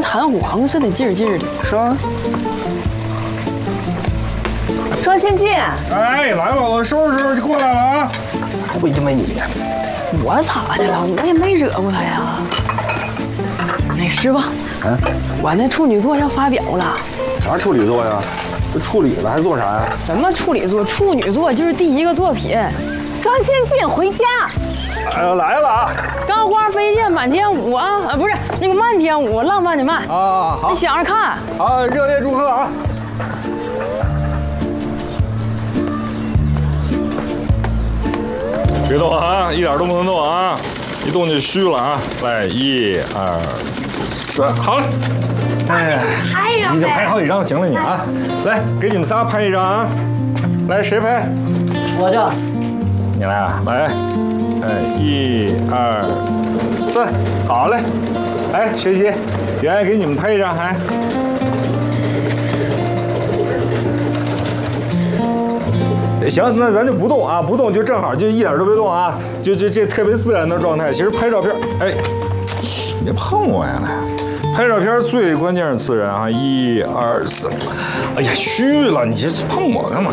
弹簧似的，劲儿劲儿的。 是啊。 庄先进， 哎，来吧，我收拾收拾就过来了啊。我因为你， 我咋的了？我也没惹过他呀。那师傅，我那处女作要发表了。 啥处女座呀？这处理了还做啥呀？ 什么处女作？处女作就是第一个作品。 庄先进回家。 哎呦，来了啊！ 钢花飞溅满天舞啊，不是那个漫天舞，浪漫的漫啊，好， 你想着看。 好，热烈祝贺啊！别动啊，一点都不能动啊！一动就虚了啊！来，1、2、3，好了。哎， 拍呀！ 你就拍好几张行了你啊！来，给你们仨拍一张啊！来，谁拍？ 我这。 你来啊！来，哎，1、2、3，好嘞！哎，学习，圆圆给你们拍一张，还。行，那咱就不动啊，不动就正好，就一点都别动啊，就这特别自然的状态。其实拍照片，哎，你别碰我呀，来，拍照片最关键是自然啊，1、2、3，哎呀，虚了，你这碰我干嘛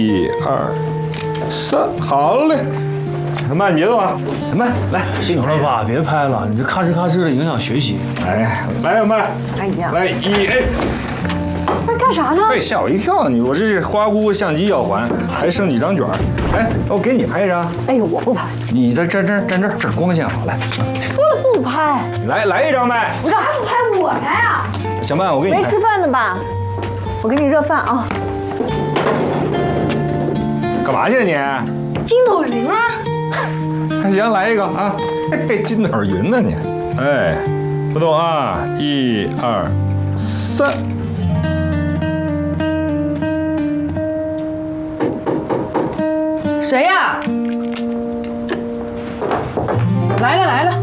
？1、2、3，好嘞，慢，别动啊，慢，来， 行了吧，别拍了，你这咔哧咔哧的影响学习。 哎，来，慢， 哎呀， 来1，哎。 那干啥呢？ 被吓我一跳！你我这是花姑相机要还，还剩几张卷儿。哎，我给你拍一张。 哎呦，我不拍。 你在站这儿光线好，来。 说了不拍。 来一张呗。 我干啥不拍？我拍啊！ 小曼，我给你拍。 没吃饭呢吧？我给你热饭啊。 干嘛去你？ 筋斗云啊！ 还行，来一个啊！嘿，筋斗云呢你？哎，不动啊！1、2、3。 谁呀？来了！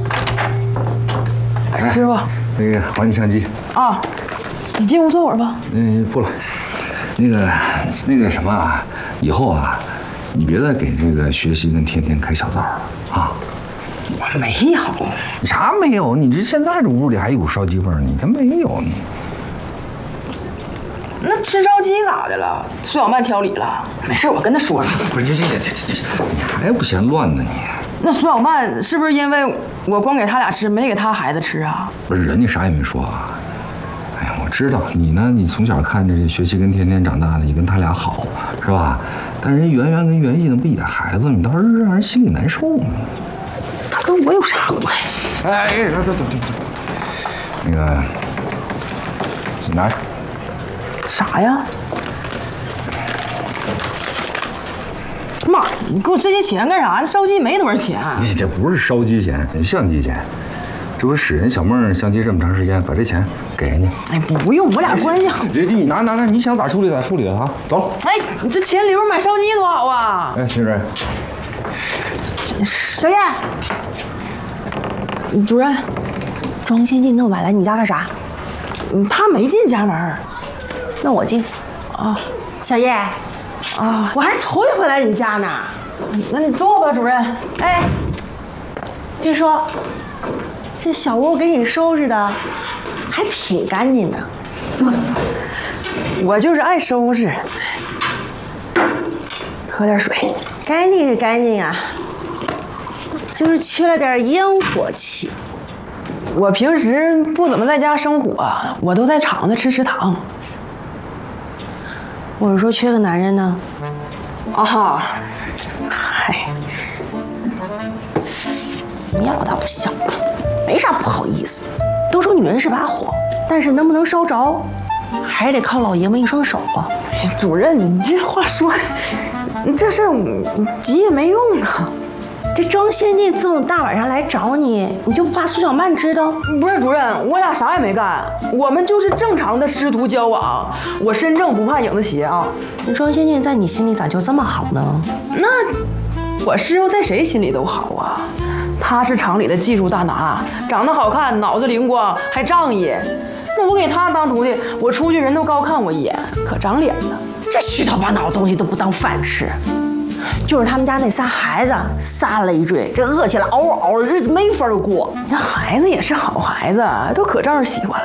哎，师傅， 那个还你相机啊，你进屋坐会儿吧。 不了。那个什么啊，以后啊，你别再给这个学习跟天天开小灶了啊。 我没有。 你啥没有？你这现在这屋里还有烧鸡味儿，你这没有你。 那吃烧鸡咋的了？苏小曼挑理了？没事，我跟他说说。 不是这，你还不嫌乱呢你？ 那苏小曼是不是因为我光给他俩吃，没给他孩子吃啊？ 不是，人家啥也没说啊。哎呀，我知道你呢，你从小看着这学习跟天天长大的，也跟他俩好，是吧？但是人圆圆跟元义呢，不也孩子，你倒是让人心里难受呢。 他跟我有啥关系？ 哎，对，那个，你拿着。 啥呀？妈，你给我这些钱干啥？烧鸡没多少钱。 你这不是烧鸡钱，相机钱。这不使人小妹相机这么长时间，把这钱给人家。 哎，不用，我俩关系好。 你拿，你想咋处理咋处理啊！走。 哎，你这钱留着买烧鸡多好啊！ 哎，行人。 小燕， 主任， 庄先进那么晚来你家干啥？ 他没进家门。 那我进。 啊， 小叶， 啊， 我还是头一回来你家呢。 那你坐吧，主任。 哎，别说，这小屋给你收拾的还挺干净的。 坐。我就是爱收拾。喝点水。 干净是干净啊，就是缺了点烟火气。 我平时不怎么在家生火，我都在厂子吃食堂。 我是说缺个男人呢。 啊， 嗨，你老大不小了，没啥不好意思。都说女人是把火，但是能不能烧着，还是得靠老爷们一双手啊。 哎，主任，你这话说的，你这事儿急也没用啊。 这庄先进这么大晚上来找你，你就不怕苏小曼知道？ 不是主任，我俩啥也没干，我们就是正常的师徒交往。我身正不怕影子斜啊。 这庄先进在你心里咋就这么好呢？ 那我师傅在谁心里都好啊。他是厂里的技术大拿，长得好看，脑子灵光，还仗义。那我给他当徒弟，我出去人都高看我一眼，可长脸了。 这虚头巴脑的东西都不当饭吃。就是他们家那仨孩子仨累赘，这饿起来嗷嗷，日子没法过。 你看孩子也是好孩子，都可招人喜欢了。